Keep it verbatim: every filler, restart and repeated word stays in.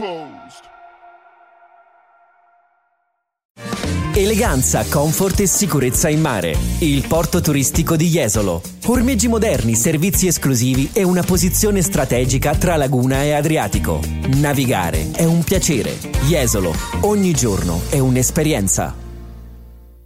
closed. Eleganza, comfort e sicurezza in mare. Il porto turistico di Jesolo. Ormeggi moderni, servizi esclusivi e una posizione strategica tra laguna e Adriatico. Navigare è un piacere. Jesolo, ogni giorno è un'esperienza.